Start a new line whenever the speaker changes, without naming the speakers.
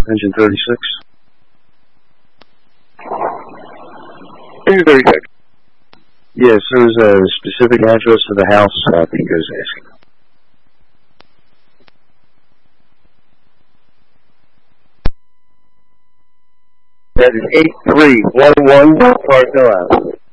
Engine 36.
Engine 36.
Yes, there's a specific address of the house Pico's asking.
That is 8311 Park Hill Avenue.